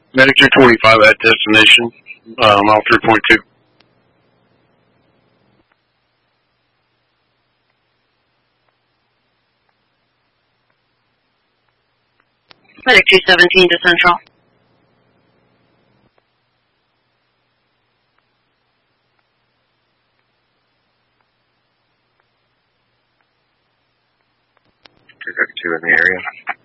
Medic 225 at destination, mile 3.2. Medic 217 to Central. Two in the area.